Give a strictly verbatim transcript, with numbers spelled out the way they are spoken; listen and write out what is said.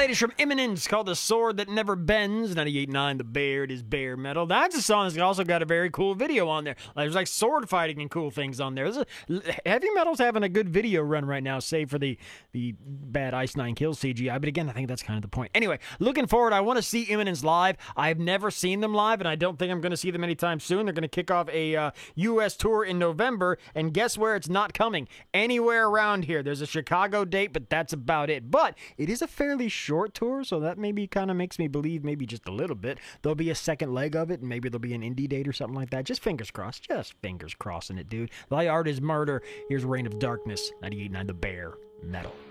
latest from Eminence called The Sword That Never Bends. ninety-eight point nine The Bear. It is Bear Metal. That's a song that's also got a very cool video on there. There's like sword fighting and cool things on there. A, heavy metal's having a good video run right now, save for the, the bad Ice Nine Kills C G I. But again, I think that's kind of the point. Anyway, looking forward, I want to see Eminence live. I've never seen them live, and I don't think I'm going to see them anytime soon. They're going to kick off a uh, U S tour in November, and guess where it's not coming? Anywhere around here. There's a Chicago date, but that's about it. But it is a fairly short tour, so that maybe kind of makes me believe maybe just a little bit there'll be a second leg of it, and maybe there'll be an indie date or something like that. Just fingers crossed. Just fingers crossing it, dude. Thy art is murder. Here's Reign of Darkness. ninety-eight point nine The Bear Metal.